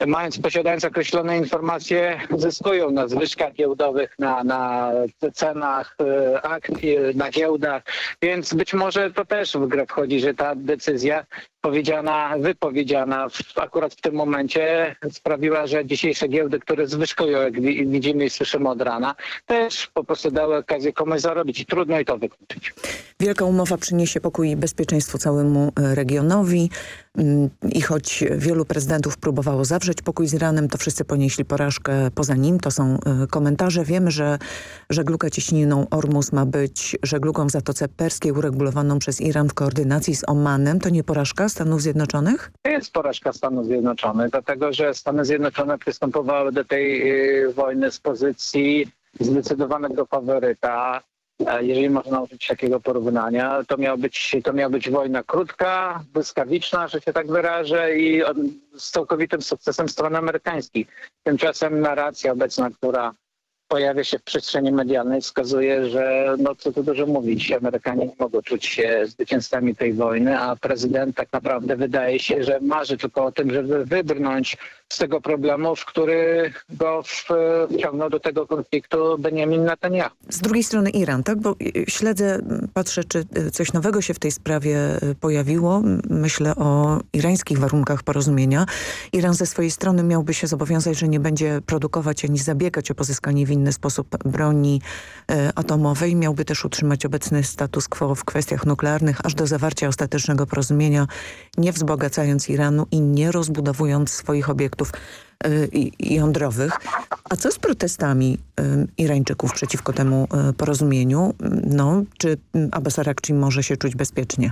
posiadając określone informacje, zyskują na zwyżkach giełdowych, na cenach akcji, na giełdach, więc być może to też w grę wchodzi, że ta decyzja wypowiedziana akurat w tym momencie sprawiła, że dzisiejsze giełdy, które zwyżkują, jak widzimy i słyszymy od rana, też po prostu dały okazję komuś zarobić i trudno i to wykluczyć. Wielka umowa przyniesie pokój i bezpieczeństwo całemu regionowi i choć wielu prezydentów próbowało zawrzeć pokój z Iranem, to wszyscy ponieśli porażkę poza nim. To są komentarze. Wiemy, że żegluga cieśniną Ormus ma być żeglugą w Zatoce Perskiej uregulowaną przez Iran w koordynacji z Omanem. To nie porażka Stanów Zjednoczonych? To jest porażka Stanów Zjednoczonych, dlatego że Stany Zjednoczone przystępowały do tej wojny z pozycji zdecydowanego faworyta. Jeżeli można użyć takiego porównania, to miała być wojna krótka, błyskawiczna, że się tak wyrażę, i z całkowitym sukcesem strony amerykańskiej. Tymczasem narracja obecna, która pojawia się w przestrzeni medialnej, wskazuje, że no co tu dużo mówić, Amerykanie nie mogą czuć się zwycięzcami tej wojny, a prezydent tak naprawdę wydaje się, że marzy tylko o tym, żeby wybrnąć z tego problemu, w który go wciągnął do tego konfliktu Benjamin Netanyahu. Z drugiej strony Iran, tak? Bo śledzę, patrzę, czy coś nowego się w tej sprawie pojawiło. Myślę o irańskich warunkach porozumienia. Iran ze swojej strony miałby się zobowiązać, że nie będzie produkować ani zabiegać o pozyskanie w inny sposób broni atomowej. Miałby też utrzymać obecny status quo w kwestiach nuklearnych, aż do zawarcia ostatecznego porozumienia, nie wzbogacając Iranu i nie rozbudowując swoich obiektów jądrowych. A co z protestami Irańczyków przeciwko temu porozumieniu? No, czy Abbas Arakci może się czuć bezpiecznie?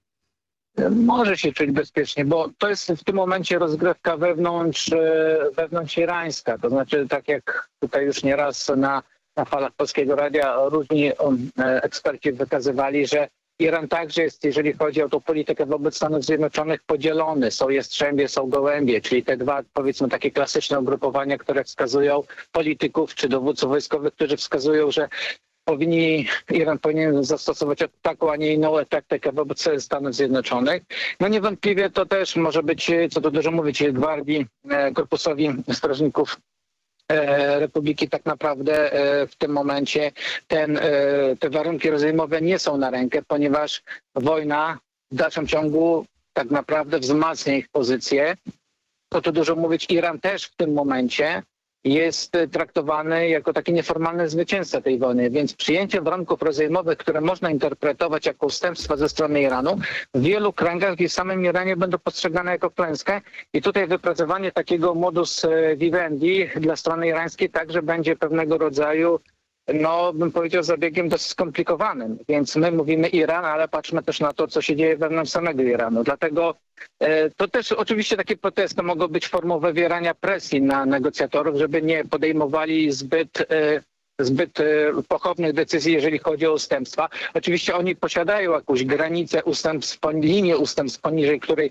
Może się czuć bezpiecznie, bo to jest w tym momencie rozgrywka wewnątrz irańska. To znaczy, tak jak tutaj już nieraz na falach Polskiego Radia różni eksperci wykazywali, że Iran także jest, jeżeli chodzi o tą politykę wobec Stanów Zjednoczonych, podzielony. Są Jastrzębie, są Gołębie, czyli te dwa, powiedzmy, takie klasyczne ugrupowania, które wskazują polityków czy dowódców wojskowych, którzy wskazują, że Iran powinien zastosować taką, a nie inną taktykę wobec Stanów Zjednoczonych. No niewątpliwie to też może być, co tu dużo mówić, gwardii, korpusowi strażników Republiki tak naprawdę w tym momencie te warunki rozejmowe nie są na rękę, ponieważ wojna w dalszym ciągu tak naprawdę wzmacnia ich pozycję. To tu dużo mówić, Iran też w tym momencie jest traktowany jako taki nieformalny zwycięzca tej wojny, więc przyjęcie warunków rozejmowych, które można interpretować jako ustępstwa ze strony Iranu, w wielu kręgach i w samym Iranie będą postrzegane jako klęskę i tutaj wypracowanie takiego modus vivendi dla strony irańskiej także będzie pewnego rodzaju, no bym powiedział, zabiegiem dosyć skomplikowanym. Więc my mówimy Iran, ale patrzmy też na to, co się dzieje wewnątrz samego Iranu. Dlatego to też oczywiście takie protesty mogą być formą wywierania presji na negocjatorów, żeby nie podejmowali zbyt pochopnych decyzji, jeżeli chodzi o ustępstwa. Oczywiście oni posiadają jakąś granicę ustępstw, linię ustępstw, poniżej której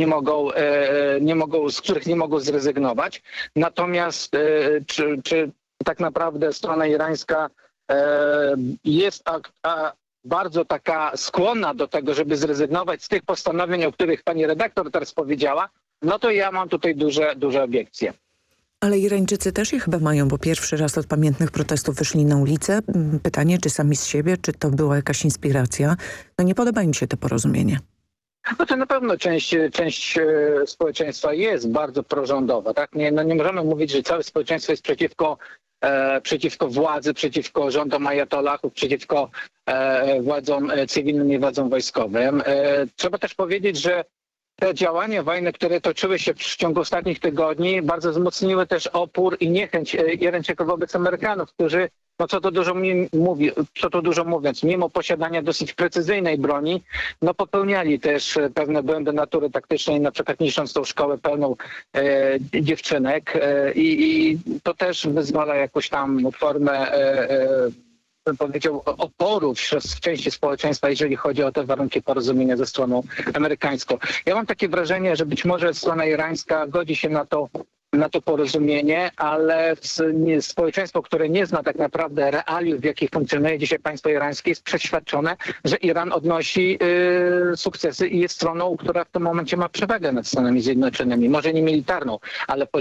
z których nie mogą zrezygnować. Natomiast czy tak naprawdę strona irańska jest bardzo taka skłonna do tego, żeby zrezygnować z tych postanowień, o których pani redaktor teraz powiedziała, no to ja mam tutaj duże obiekcje. Ale Irańczycy też je chyba mają, bo pierwszy raz od pamiętnych protestów wyszli na ulicę. Pytanie, czy sami z siebie, czy to była jakaś inspiracja? No nie podoba im się to porozumienie. No to na pewno część społeczeństwa jest bardzo prorządowa. Tak? Nie możemy mówić, że całe społeczeństwo jest przeciwko władzy, przeciwko rządom ajatollahów, przeciwko władzom cywilnym i władzom wojskowym. Trzeba też powiedzieć, że te działania wojny, które toczyły się w ciągu ostatnich tygodni, bardzo wzmocniły też opór i niechęć Irańczyków wobec Amerykanów, którzy, no co tu dużo mówiąc, mimo posiadania dosyć precyzyjnej broni, no popełniali też pewne błędy natury taktycznej, na przykład niszcząc tą szkołę pełną dziewczynek i to też wyzwala jakąś tam formę bym powiedział, oporu w części społeczeństwa, jeżeli chodzi o te warunki porozumienia ze stroną amerykańską. Ja mam takie wrażenie, że być może strona irańska godzi się na to porozumienie, ale społeczeństwo, które nie zna tak naprawdę realiów, w jakich funkcjonuje dzisiaj państwo irańskie, jest przeświadczone, że Iran odnosi sukcesy i jest stroną, która w tym momencie ma przewagę nad Stanami Zjednoczonymi. Może nie militarną, ale